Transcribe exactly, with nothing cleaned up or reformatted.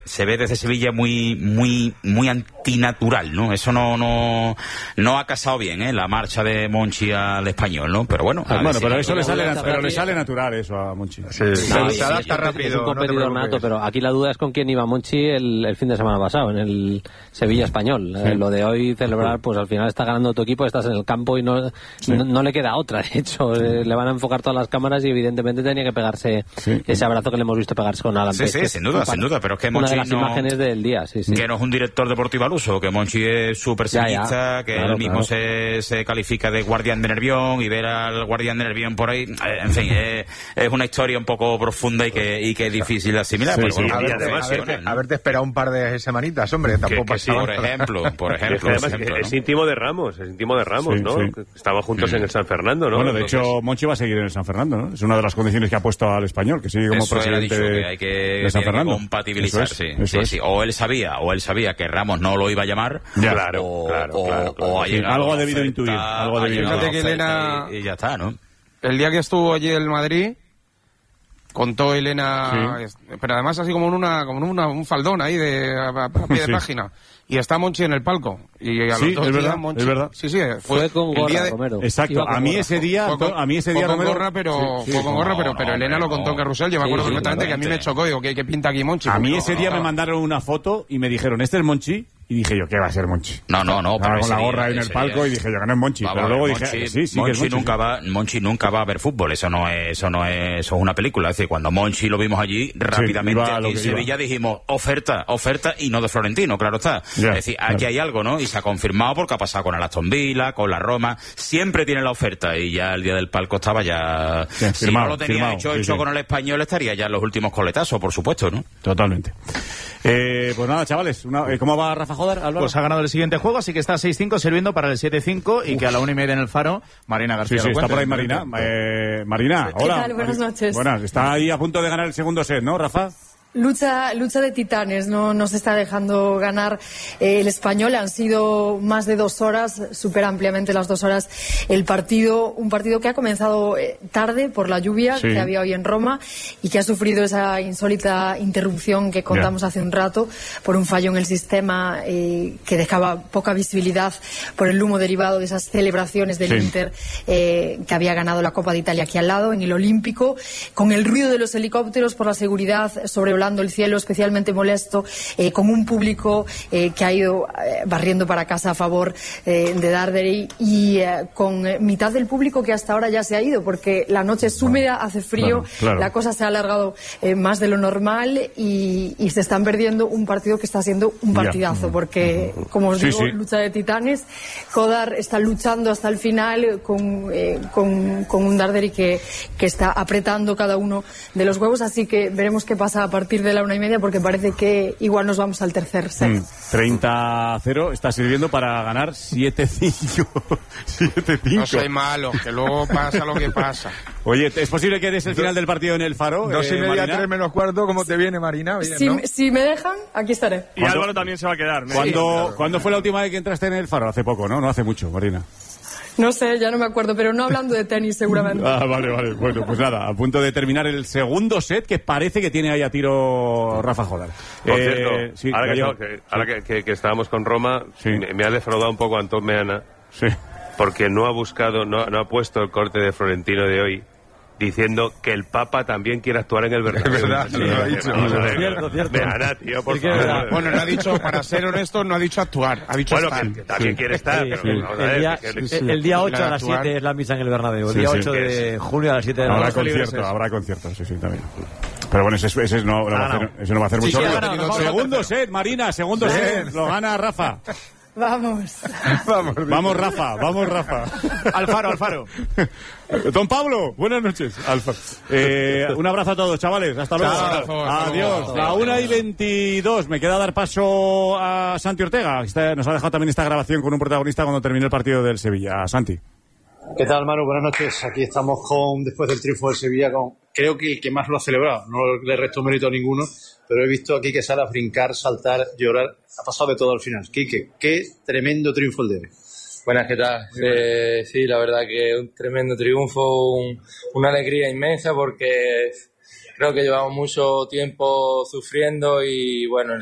se ve desde Sevilla muy muy muy antinatural, ¿no? Eso no no no ha casado bien, ¿eh? La marcha de Monchi al Español, ¿no? Pero bueno, bueno, pero eso le sale, pero le sale natural eso a Monchi. Sí, no, se sí, adapta sí, rápido. Es un competidor no nato, pero aquí la duda es con quién iba Monchi el, el fin de semana pasado, en el Sevilla Español. Sí. Eh, lo de hoy celebrar, pues al final está ganando tu equipo, estás en el campo y no, sí. no, no le queda otra. De hecho, eh, le van a enfocar todas las cámaras y evidentemente tenía que pegarse sí. ese abrazo que le hemos visto pegarse con Alan. Sí, sí, sin duda, sin duda, pero es que Monchi una de las no... imágenes del día, sí, sí. Que no es un director deportivo al uso, que Monchi es súper sevillista, que claro, él mismo claro. se, se califica de guardián de Nervión y ver al guardián de Nervión por ahí, eh, en fin, eh, es una historia un poco profunda y que, y que es difícil de asimilar. Sí, pero sí, bueno, haberte, además, haberte, ¿no? haberte esperado un par de semanitas, hombre, tampoco que, que sí, por ejemplo, por ejemplo. Es, además, ejemplo, es ¿no? íntimo de Ramos, es íntimo de Ramos, sí, ¿no? Sí. Estaban juntos mm. en el San Fernando, ¿no? Bueno, de Entonces... hecho, Monchi va a seguir en el San Fernando, ¿no? Es una de las condiciones que ha puesto al Español, que sigue como eso presidente dicho, de, que hay que, de San Fernando. Que compatibilizar, eso es, sí, eso sí, es. sí. O él sabía, o él sabía que Ramos no lo iba a llamar, ya. Claro, o, claro, o, claro, claro. o ha llegado algo ha debido oferta, intuir, algo ha debido Fíjate que Elena... y, y ya está, ¿no? El día que estuvo allí en Madrid, contó Elena, sí. pero además así como en una, como en una, un faldón ahí de a, a pie de sí. página. Y está Monchi en el palco. Y a sí, los dos es días verdad, Monchi... es verdad. Sí, sí, fue, fue con gorra, el día de... Romero. Exacto, a mí gorra. ese día, con, a mí ese día fue con Romero... gorra, pero sí, sí, fue con gorra, no, pero, pero no, Elena no, lo contó en Carrusel. Yo me sí, acuerdo sí, perfectamente que a mí me chocó, digo, ¿qué, qué pinta aquí Monchi? A mí Porque, ese no, día no, me no. mandaron una foto y me dijeron, ¿este es Monchi? Y dije yo, ¿qué va a ser Monchi? No, no, no. Estaba con la gorra día, en el palco día. y dije yo, que no es Monchi. Va, pero va, luego Monchi, dije, sí, sí, Monchi, que es Monchi. Nunca va, Monchi nunca va a ver fútbol. Eso no es, eso no es, eso es una película. Es decir, cuando Monchi lo vimos allí, rápidamente sí, aquí en Sevilla iba. dijimos, oferta, oferta y no de Florentino, claro está. Ya, es decir, aquí claro. hay algo, ¿no? Y se ha confirmado porque ha pasado con el Aston Villa, con la Roma. Siempre tiene la oferta y ya el día del palco estaba ya... Sí, si firmado, no lo tenía firmado, hecho, sí, hecho sí. con el Español, estaría ya en los últimos coletazos, por supuesto, ¿no? Totalmente. Eh, pues nada, chavales, una, ¿cómo va Rafa Jodar, Álvaro? Pues ha ganado el siguiente juego, así que está seis cinco sirviendo para el siete cinco y Uf. que a la una y media en el Faro, Marina García. Sí, sí, está cuente, por ahí Marina. Eh, Marina, ¿Qué hola. tal? Buenas noches. Buenas, está ahí a punto de ganar el segundo set, ¿no, Rafa? Lucha, lucha de titanes, no, no se está dejando ganar eh, el Español. Han sido más de dos horas, supera ampliamente las dos horas el partido. Un partido que ha comenzado eh, tarde por la lluvia sí. que había hoy en Roma y que ha sufrido esa insólita interrupción que contamos yeah. hace un rato por un fallo en el sistema eh, que dejaba poca visibilidad por el humo derivado de esas celebraciones del sí. Inter eh, que había ganado la Copa de Italia aquí al lado, en el Olímpico, con el ruido de los helicópteros por la seguridad sobre el cielo, especialmente molesto, eh, con un público eh, que ha ido eh, barriendo para casa a favor eh, de Darderi y eh, con eh, mitad del público que hasta ahora ya se ha ido porque la noche es húmeda, hace frío, claro, claro. la cosa se ha alargado eh, más de lo normal y, y se están perdiendo un partido que está siendo un partidazo yeah. porque, como os sí, digo, sí. lucha de titanes. Kodar está luchando hasta el final con, eh, con, con un Darderi que, que está apretando cada uno de los huevos, así que veremos qué pasa a partir de la una y media porque parece que igual nos vamos al tercer set. Mm, treinta a cero está sirviendo para ganar siete cinco. siete cinco. No soy malo, que luego pasa lo que pasa. Oye, ¿es posible que des el final del partido en el Faro? Dos eh, y media, Marina? tres menos cuarto, ¿cómo te viene, Marina? Bien, si, ¿no? si me dejan, aquí estaré. Y Álvaro también se va a quedar. ¿Cuándo, sí, claro. ¿Cuándo fue la última vez que entraste en el Faro? Hace poco, ¿no? No hace mucho, Marina. No sé, ya no me acuerdo, pero no hablando de tenis seguramente. Ah, vale, vale. Bueno, pues nada, a punto de terminar el segundo set que parece que tiene ahí a tiro Rafa Jodar. Por eh, cierto, sí, ahora, que, yo, que, ahora que, que, que estábamos con Roma, sí. me, me ha defraudado un poco Antón Meana, sí. porque no ha buscado, no, no ha puesto el corte de Florentino de hoy, diciendo que el Papa también quiere actuar en el Bernabéu. Es verdad, sí, lo ha dicho. Cierto, cierto. Meana, tío, por favor. Bueno, no ha dicho, para ser honesto, no ha dicho actuar, ha dicho bueno, estar. Que, que también sí. quiere estar, sí, pero sí. vamos a ver, el, día, que, que, sí, sí. el día ocho a las siete es la misa en el Bernabéu, el sí, día sí, ocho de junio a las siete de la noche. noche. Habrá concierto, habrá concierto, sí, sí, también. Pero bueno, ese, ese no, no, ah, va a hacer, no. Ese no va a hacer sí, mucho sí, ruido. no, no, segundo set, Marina, segundo sí. set, lo gana Rafa. Vamos. Vamos, vamos, Rafa, vamos, Rafa. Alfaro, Alfaro. Don Pablo, buenas noches. Alfa. Eh, un abrazo a todos, chavales. Hasta luego. Chao, adiós. La una y veintidós. Me queda dar paso a Santi Ortega. Esta, nos ha dejado también esta grabación con un protagonista cuando terminó el partido del Sevilla. Santi. ¿Qué tal, Manu? Buenas noches. Aquí estamos con después del triunfo del Sevilla, con creo que el que más lo ha celebrado. No le resto mérito a ninguno, pero he visto aquí que sale a brincar, saltar, llorar. Ha pasado de todo al final. Quique, qué tremendo triunfo el de hoy. Buenas, ¿qué tal? Eh, sí, la verdad que un tremendo triunfo, un, una alegría inmensa porque creo que llevamos mucho tiempo sufriendo y bueno,